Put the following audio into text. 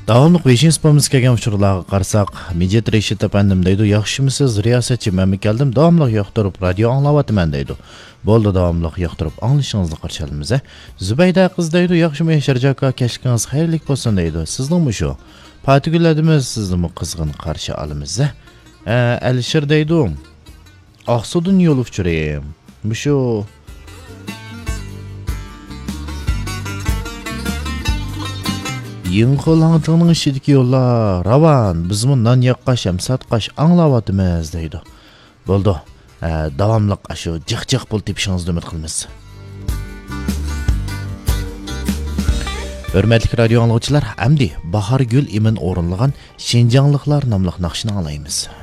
Davamlıq 5-ci spamımız kelgan uçurlarga qarasaq, Mediator Eshit efendim deydi. Yaxshimisiz? Riyosatchi men keldim. Davamlıq yoqtirib radio anglawatyman deydi. Bo'ldi, davamlıq yoqtirib anglishingizni qarşılaymiz. Zubayda qiz deydi. Yaxshimi Sharjaka, kashkingiz xayrli bo'lsin deydi. Sizningmi shu? Patikulladimiz, sizni qizg'in qarshi olamiz. Alishir deydi. Oqsudun yo'l uchurim. Shu Yinqolangtığının işidiki yollar, ravan, bizmi nan yaqqaş, satqaş anglavatimiz deydi. Bo'ldi. Davamlıq shu jiq-jiq pul tepishingizni umid qilamiz. Hurmatli radio anglovchilar, hamdi Bahar Gul imin o'rinlagan Shinjongliklar nomli naqshni anglaymiz.